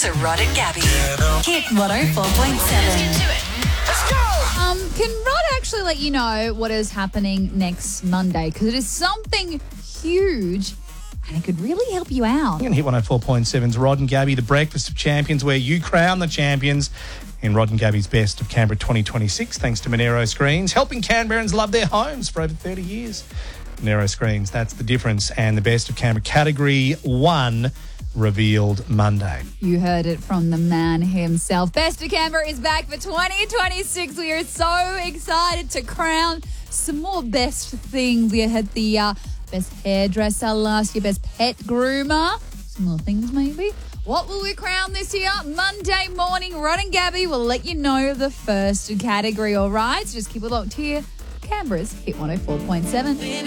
to Rod and Gabby. Hit 104.7. Can Rod actually let you know what is happening next Monday? Because it is something huge and it could really help you out. You can hit 104.7's Rod and Gabby, the Breakfast of Champions, where you crown the champions in Rod and Gabby's Best of Canberra 2026, thanks to Monero Screens, helping Canberrans love their homes for over 30 years. Monero Screens, that's the difference. And the Best of Canberra Category 1 revealed Monday. You heard it from the man himself. Best of Canberra is back for 2026. We are so excited to crown some more best things. We had the best hairdresser last year, best pet groomer, some more things maybe. What will we crown this year? Monday morning, Rod and Gabby will let you know the first category, all right? So just keep it locked here. Canberra's Hit 104.7.